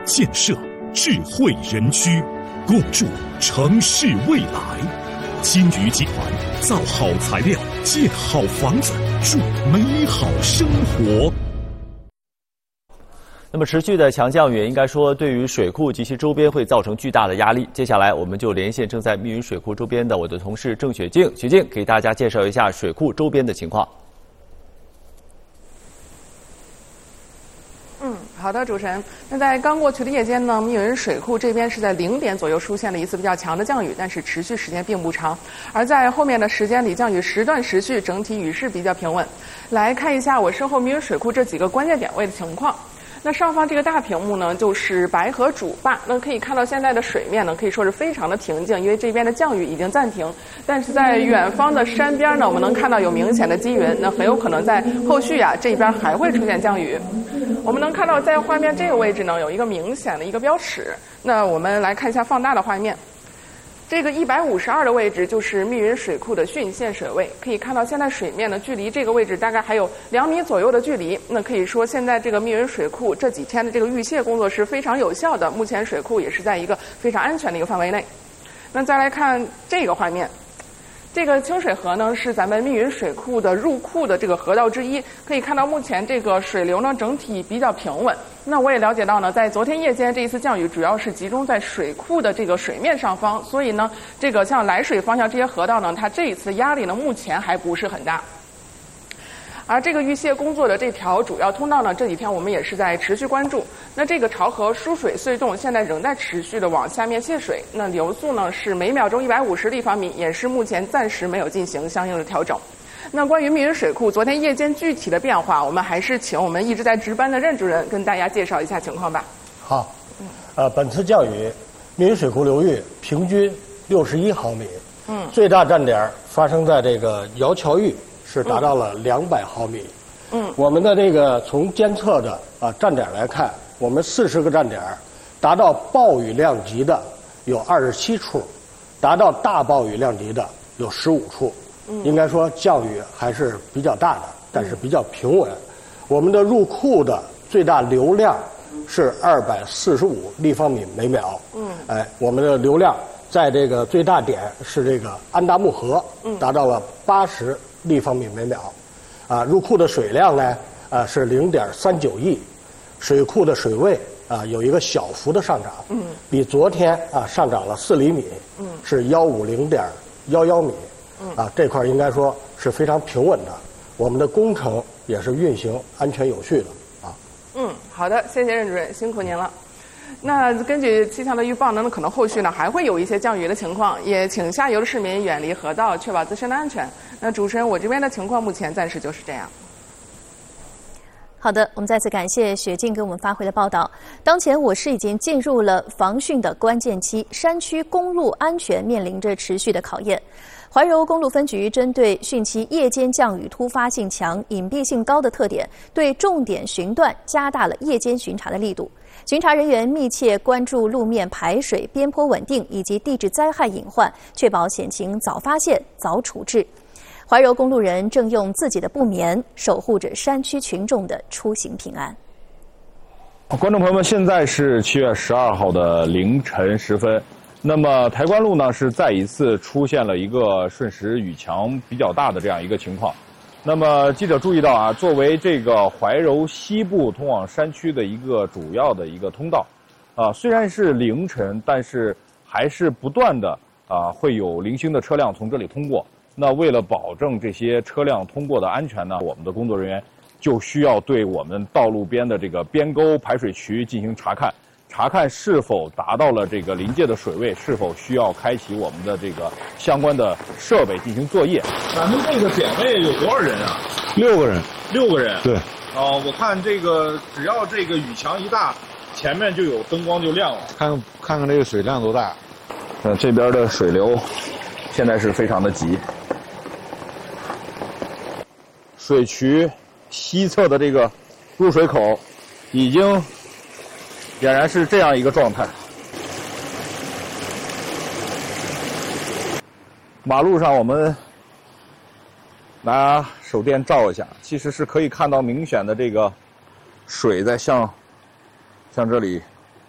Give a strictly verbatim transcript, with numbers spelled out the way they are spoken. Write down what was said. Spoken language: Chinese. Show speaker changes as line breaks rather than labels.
建设智慧人居，共筑城市未来。金隅集团造好材料，建好房子，筑美好生活。
那么持续的强降雨，应该说对于水库及其周边会造成巨大的压力。接下来我们就连线正在密云水库周边的我的同事郑雪静，雪静给大家介绍一下水库周边的情况。
嗯，好的，主持人。那在刚过去的夜间呢，密云水库这边是在零点左右出现了一次比较强的降雨，但是持续时间并不长。而在后面的时间里，降雨时断时续，整体雨势比较平稳。来看一下我身后密云水库这几个关键点位的情况。那上方这个大屏幕呢，就是白河主坝。那可以看到现在的水面呢，可以说是非常的平静，因为这边的降雨已经暂停。但是在远方的山边呢，我们能看到有明显的积云，那很有可能在后续啊这边还会出现降雨。我们能看到在画面这个位置呢，有一个明显的一个标尺。那我们来看一下放大的画面。这个一百五十二的位置就是密云水库的汛限水位，可以看到现在水面呢距离这个位置大概还有两米左右的距离。那可以说现在这个密云水库这几天的这个预泄工作是非常有效的，目前水库也是在一个非常安全的一个范围内。那再来看这个画面。这个清水河呢是咱们密云水库的入库的这个河道之一，可以看到目前这个水流呢整体比较平稳。那我也了解到呢，在昨天夜间这一次降雨主要是集中在水库的这个水面上方，所以呢，这个像来水方向这些河道呢，它这一次压力呢目前还不是很大。而这个预泄工作的这条主要通道呢，这几天我们也是在持续关注。那这个潮河输水隧洞现在仍在持续的往下面泄水，那流速呢是每秒钟一百五十立方米，也是目前暂时没有进行相应的调整。那关于密云水库昨天夜间具体的变化，我们还是请我们一直在值班的任主任跟大家介绍一下情况吧。
好，呃，本次降雨，密云水库流域平均六十一毫米，嗯，最大站点发生在这个姚桥峪。是达到了两百毫米。嗯，我们的这个从监测的啊站点来看，我们四十个站点，达到暴雨量级的有二十七处，达到大暴雨量级的有十五处。嗯，应该说降雨还是比较大的，但是比较平稳。我们的入库的最大流量是二百四十五立方米每秒。嗯，哎，我们的流量在这个最大点是这个安达木河，达到了八十。立方米每秒，啊，入库的水量呢，啊是零点三九亿，水库的水位啊有一个小幅的上涨，嗯，比昨天啊上涨了四厘米，嗯，是幺五零点幺幺米，嗯，啊这块应该说是非常平稳的，我们的工程也是运行安全有序的，啊，
嗯，好的，谢谢任主任，辛苦您了。那根据气象的预报呢，可能后续呢还会有一些降雨的情况，也请下游的市民远离河道，确保自身的安全。那主持人，我这边的情况目前暂时就是这样。
好的，我们再次感谢雪静给我们发回的报道。当前我市已经进入了防汛的关键期，山区公路安全面临着持续的考验。怀柔公路分局针对汛期夜间降雨突发性强、隐蔽性高的特点，对重点巡段加大了夜间巡查的力度。巡查人员密切关注路面排水、边坡稳定以及地质灾害隐患，确保险情早发现、早处置。怀柔公路人正用自己的不眠，守护着山区群众的出行平安。
观众朋友们，现在是七月十二号的凌晨时分。那么台关路呢是再一次出现了一个瞬时雨强比较大的这样一个情况。那么记者注意到啊，作为这个怀柔西部通往山区的一个主要的一个通道，啊，虽然是凌晨，但是还是不断的啊会有零星的车辆从这里通过。那为了保证这些车辆通过的安全呢，我们的工作人员就需要对我们道路边的这个边沟排水渠进行查看。查看是否达到了这个临界的水位，是否需要开启我们的这个相关的设备进行作业。咱们这个点位有多少人啊？
六个人。
六个人。
对。
哦、呃，我看这个只要这个雨强一大，前面就有灯光就亮了。
看看看这个水量多大。
呃，这边的水流现在是非常的急。水渠西侧的这个入水口已经俨然是这样一个状态。马路上我们拿手电照一下，其实是可以看到明显的这个水在向向这里